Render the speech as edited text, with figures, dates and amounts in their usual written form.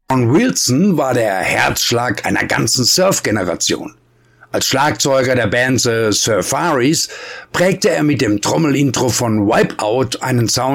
Ron Wilson war der Herzschlag einer ganzen Surf-Generation. Als Schlagzeuger der Band The Surfaris prägte er mit dem Trommelintro von Wipeout einen Sound,